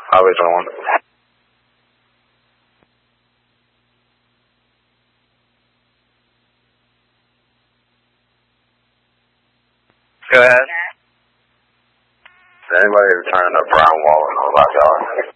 Highway 21. Go ahead. Is anybody returning a brown wallet on $5?